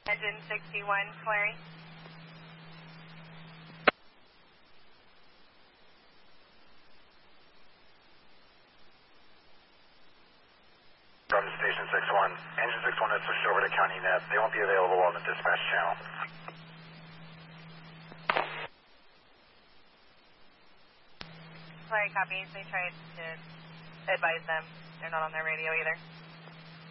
Engine 61, Clary. From Station 61. Engine 61 has switched over to County Net. They won't be available on the dispatch channel. Clary copies. They tried to advise them. They're not on their radio either.